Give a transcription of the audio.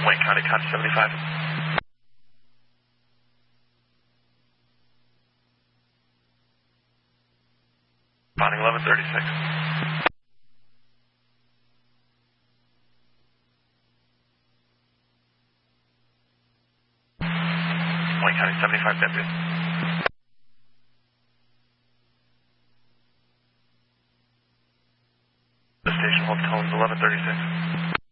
Wayne County, County 75. Responding 1136. Wayne County 75 deputy. The station hold tones 1136.